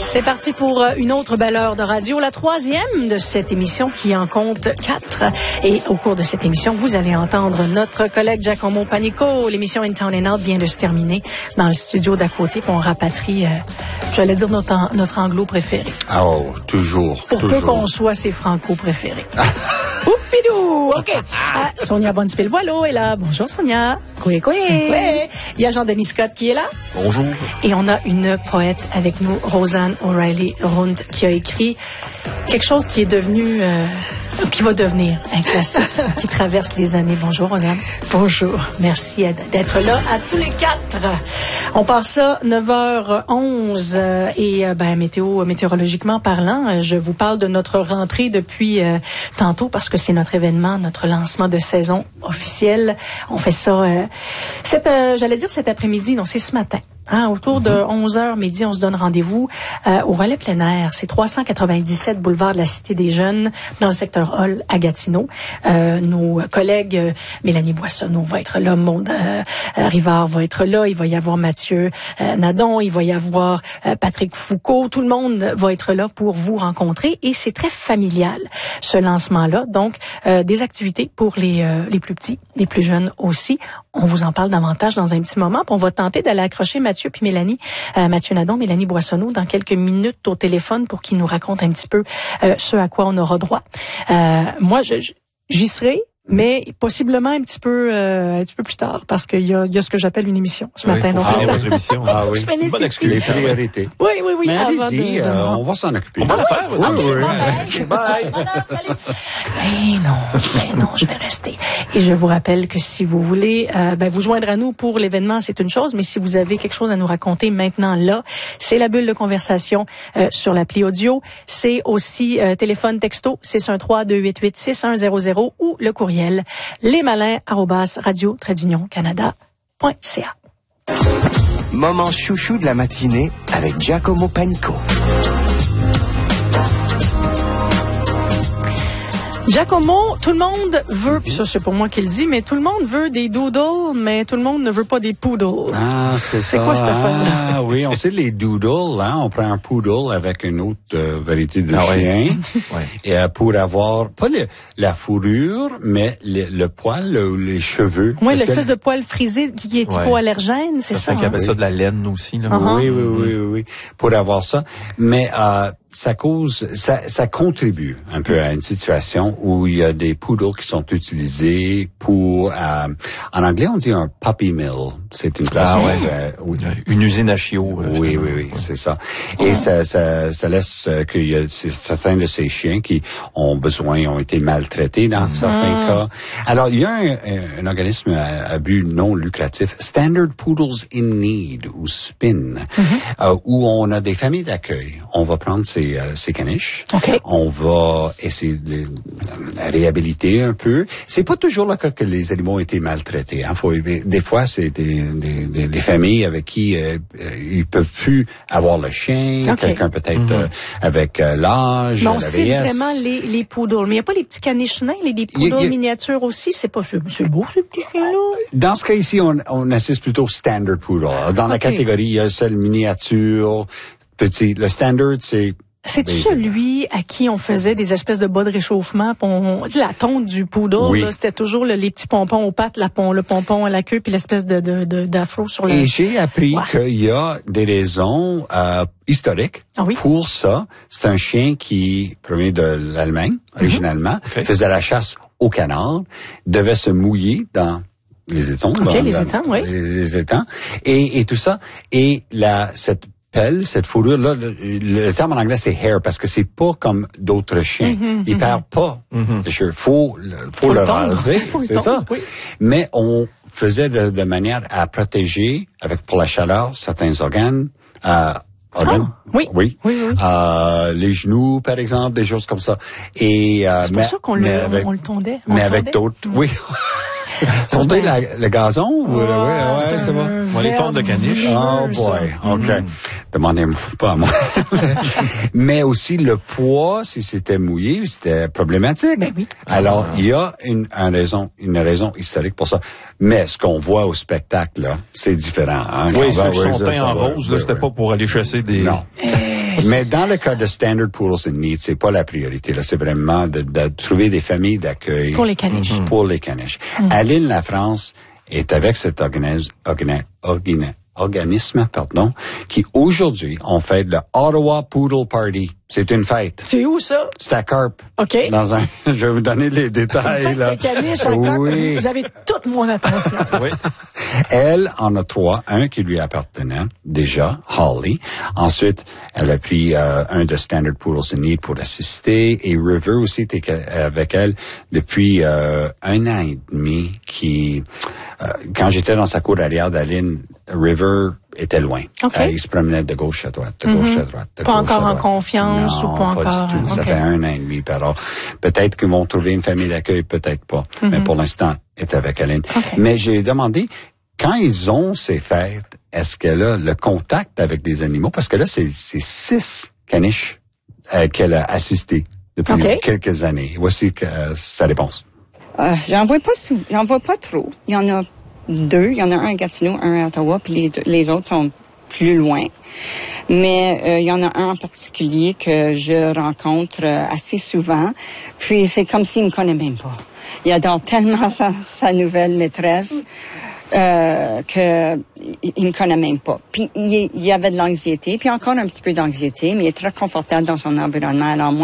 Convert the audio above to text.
C'est parti pour une autre belle heure de radio, la troisième de cette émission qui en compte 4. Et au cours de cette émission, vous allez entendre notre collègue Giacomo Panico. L'émission In Town and Out vient de se terminer dans le studio d'à côté, puis on rapatrie, j'allais dire notre anglo préféré. Oh, toujours. Pour peu qu'on soit ses franco préférés. Oupidou! OK. Sonia Bonspil-Voileau est là. Bonjour, Sonia. Coué. Il y a Jean-Denis Scott qui est là. Bonjour. Et on a une poète avec nous, Rosanne O'Reilly-Rundt, qui a écrit quelque chose qui est devenu, qui va devenir un classique, qui traverse les années. Bonjour, Rosanne. Bonjour. Merci d'être là à tous les 4. On part ça 9h11 et météorologiquement parlant, je vous parle de notre rentrée depuis tantôt parce que c'est notre événement, notre lancement de saison officiel. On fait ça, cet après-midi, non, c'est ce matin. Autour de 11h midi, on se donne rendez-vous au Relais plein air. C'est 397 boulevard de la Cité des Jeunes, dans le secteur Hall à Gatineau. Nos collègues Mélanie Boissonneau va être là, Maude Rivard va être là, il va y avoir Mathieu Nadon, il va y avoir Patrick Foucault. Tout le monde va être là pour vous rencontrer et c'est très familial, ce lancement-là. Donc, des activités pour les plus petits, les plus jeunes aussi. On vous en parle davantage dans un petit moment. Puis on va tenter d'aller accrocher Mathieu puis Mélanie, Mathieu Nadon, Mélanie Boissonneau dans quelques minutes au téléphone pour qu'ils nous racontent un petit peu ce à quoi on aura droit. Moi, j'y serai, mais possiblement un petit peu plus tard parce qu'il y a ce que j'appelle une émission ce matin. Donc, votre émission. Ah oui. Bonne excuse. Les priorités. Oui. Mais allez-y, on va s'en occuper. On va la faire. Oui. Bye. Ben non, je vais rester. Et je vous rappelle que si vous voulez vous joindre à nous pour l'événement, c'est une chose, mais si vous avez quelque chose à nous raconter maintenant là, c'est la bulle de conversation sur l'appli audio. C'est aussi téléphone texto 613-288-6100 ou le courriel lesmalins@radio-canada.ca. Moment chouchou de la matinée avec Giacomo Panico. Giacomo, tout le monde veut, puis ça c'est pour moi qui le dis, mais tout le monde veut des doodles, mais tout le monde ne veut pas des poodles. Ah, c'est ça. C'est quoi cette affaire-là? Ah oui, on sait les doodles, hein. On prend un poodle avec une autre variété de chien. Ouais. Et pour avoir, pas la fourrure, mais le poil ou les cheveux. Oui, l'espèce de poil frisé qui est hypoallergène, c'est ça? Certains qui appellent ça de la laine aussi, là. Oui. Pour avoir ça. Mais, ça contribue un peu à une situation où il y a des poodles qui sont utilisés pour, en anglais on dit un puppy mill. C'est une place une usine à chiots. Oui, c'est ça. Et ça laisse qu'il y a certains de ces chiens qui ont été maltraités dans certains cas. Alors, il y a un organisme à but non lucratif, Standard Poodles in Need, ou SPIN, où on a des familles d'accueil. On va prendre ces caniches. Okay. On va essayer de les réhabiliter un peu. C'est pas toujours le cas que les animaux ont été maltraités. Hein. Des fois, c'est des familles avec qui ils peuvent plus avoir le chien. Okay. Quelqu'un peut-être avec l'âge, Non, la c'est vieillesse. vraiment les poodles. Mais il n'y a pas les petits caniches nains, des poodles miniatures aussi. C'est beau, ces petits chiens-là. Dans ce cas ici, on assiste plutôt au standard poodle. Dans la catégorie, il y a celle miniature, petit. Le standard, c'est-tu celui à qui on faisait des espèces de bas de réchauffement? La tonte du poodle, là, c'était toujours les petits pompons aux pattes, le pompon à la queue, puis l'espèce d'afro sur le... Et j'ai appris qu'il y a des raisons historiques pour ça. C'est un chien qui provient de l'Allemagne, originalement, faisait la chasse au canard, devait se mouiller dans les étangs. Les étangs. Et tout ça. Et cette fourrure-là, le terme en anglais, c'est hair, parce que c'est pas comme d'autres chiens. Ils perdent pas les cheveux. Faut le raser, c'est ça. Oui. Mais on faisait de manière à protéger, pour la chaleur, certains organes. Oui. Les genoux, par exemple, des choses comme ça. Et, c'est pour ça qu'on le tondait. Mais avec d'autres, oui. Tonder le gazon? Oui, c'est bon. On va les tondre de caniche. Oh boy, OK. Demandez-moi pas à moi. Mais aussi le poids, si c'était mouillé, c'était problématique. Ben oui. Alors, il y a une raison historique pour ça. Mais ce qu'on voit au spectacle, là, c'est différent. Hein? Oui, ceux qui sont peints en rose, là, c'était pas pour aller chasser des... Non. Mais dans le cas de Standard Poodles in Need, c'est pas la priorité. Là, c'est vraiment de trouver des familles d'accueil. Pour les caniches. Pour les caniches. Aline Lafrance est avec cet organisme, qui aujourd'hui, on fait le Ottawa Poodle Party. C'est une fête. C'est où ça? C'est à Carp. OK. Je vais vous donner les détails, là. Les caniches à Carp, oui. Vous avez toute mon attention. Oui. Elle en a 3. Un qui lui appartenait déjà, Holly. Ensuite, elle a pris un de Standard Poodles in Need pour l'assister. Et River aussi était avec elle depuis 1 an et demi. Quand j'étais dans sa cour arrière d'Aline, River était loin. Okay. Il se promenait de gauche à droite, de gauche à droite, de pas gauche encore à en droite. confiance Non, ou pas encore? Du tout. Okay. Ça fait 1 an et demi. Alors, peut-être qu'ils vont trouver une famille d'accueil, peut-être pas. Mais pour l'instant, elle est avec Aline. Okay. Mais j'ai demandé, quand ils ont ces fêtes, est-ce qu'elle a le contact avec des animaux? Parce que là, c'est 6 caniches qu'elle a assisté depuis quelques années. Voici sa réponse. J'en vois pas trop. Il y en a 2. Il y en a un à Gatineau, un à Ottawa, puis les autres sont plus loin. Mais il y en a un en particulier que je rencontre assez souvent. Puis c'est comme s'il me connaît même pas. Il adore tellement sa nouvelle maîtresse que il me connaît même pas. Puis il y avait de l'anxiété, puis encore un petit peu d'anxiété, mais il est très confortable dans son environnement. Alors moi,